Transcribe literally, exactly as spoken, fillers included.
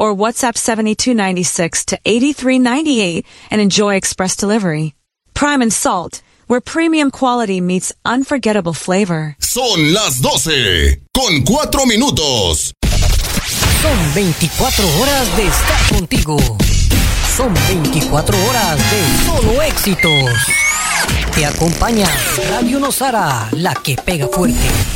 or WhatsApp seven two nine six to eight three nine eight and enjoy express delivery. Prime and Salt, where premium quality meets unforgettable flavor. Son las doce con cuatro minutos. Son veinticuatro horas de estar contigo. Son veinticuatro horas de solo éxitos. Te acompaña Radio Nosara, la que pega fuerte.